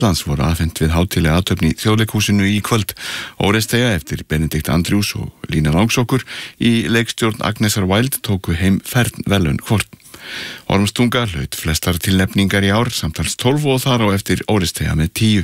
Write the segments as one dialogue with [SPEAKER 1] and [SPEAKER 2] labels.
[SPEAKER 1] Íslands voru afhent við hátíðlega athöfn í Þjóðleikhúsinu í kvöld. Oresteia eftir Benedikt Andrews og Lína Langsokkur í leikstjórn Agnesar Wild tóku heim fernverðlaun hvort. Ormstunga hlaut flestar tilnefningar í ár, samtals 12 og þar á eftir Oresteia með 10.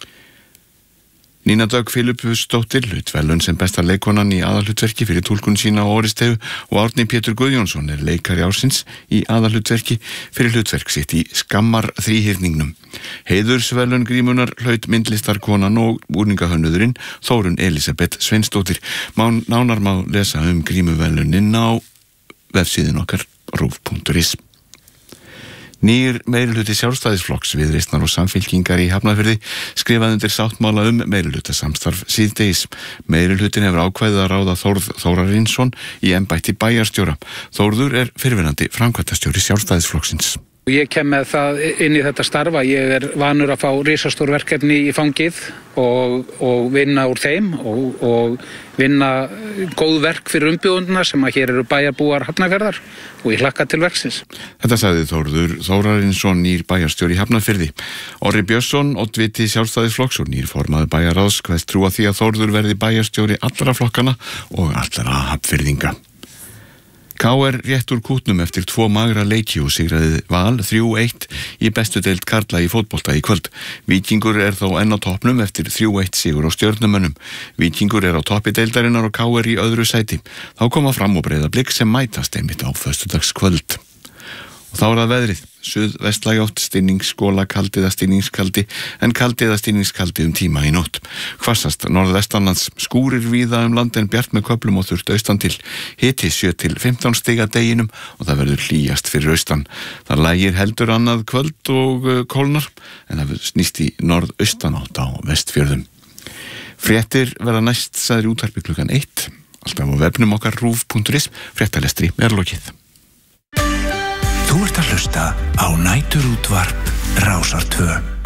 [SPEAKER 1] Nína Dögg Filipusdóttir hlaut verðlaun sem besta leikonan í aðalhlutverki fyrir túlkun sína á Oristeu og Árni Pétur Guðjónsson leikari ársins í aðalhlutverki fyrir hlutverk sitt í Skammar þríhyrningnum. Heiðursverðlaun grímunnar hlaut myndlistarkonan og búningahönnuðurinn Þórunn Elísabet Sveinsdóttir. Nánar má lesa grímuverðlaunin á vefsíðun okkar rúv.is. Nýr meirihluti Sjálfstæðisflokks, Viðreisnar og Samfylkingar í Hafnarfirði skrifaði undir sáttmála meirihluta samstarf síðdegis. Meirihlutin hefur ákveðið að ráða Þórð Þórarinsson í embætti bæjarstjóra. Þórður fyrrverandi framkvæmdastjóri Sjálfstæðisflokksins.
[SPEAKER 2] Ég kem með það inn í þetta starfa. Ég vanur að fá risastór verkefni í fangið og vinna úr þeim og vinna góð verk fyrir umbjóðundina sem að hér eru bæjarbúar Hafnarfjarðar og ég hlakka til verksins.
[SPEAKER 1] Þetta sagði Þórður Þórarinsson, nýr bæjarstjóri í Hafnarfirði. Orri Björnsson, oddviti Sjálfstæðisflokks og nýr formaður bæjarráðs kveðst trúa því að Þórður verði bæjarstjóri allra flokkana og allra hafnfirðinga. KR rétt úr kútnum eftir 2 magra leiki og sigraði Val 3-1 í bestu deild karla í fótbolta í kvöld. Víkingur þó enn á toppnum eftir 3-1 sigur á Stjörnumönnum. Víkingur á toppi deildarinnar og KR í öðru sæti. Þá koma Fram og Breiðablik sem mætast einmitt á föstudagskvöld. Og þá það veðrið. Suðvestlæg átt, stinningsskóla, kaldi eða stinningskaldi, en kaldi eða stinningskaldi tíma í nótt. Hvassast norðvestanlands, skúrir víða land en bjart með köflum og þurrt austan til. Hiti 7 til 15 stig að deginum og það verður hlýjast fyrir austan. Það lægir heldur annað kvöld og kólnar, en það snýst í norðaustanátt á Vestfjörðum. Fréttir verða næst sagðir í útvarpi klukkan 1. Alltaf á vefnum okkar rúv.is. Fréttalestri lokið.
[SPEAKER 3] Þú ert að hlusta á Næturútvarp Rásar 2.